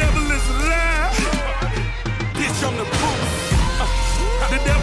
devil is alive. Bitch, I'm the proof. The devil